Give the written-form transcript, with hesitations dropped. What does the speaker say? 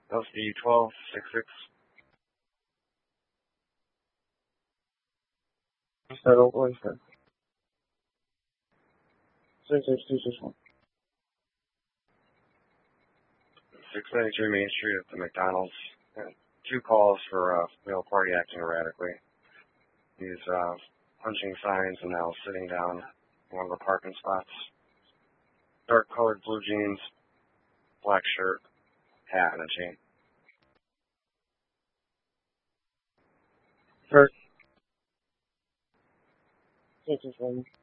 LCD 1266. Settle, what is that? 66261. 693 Main Street at the McDonald's. 2 calls for a male party acting erratically. He's punching signs and now sitting down in one of the parking spots. Dark colored blue jeans, black shirt, hat, and a chain. First. 661.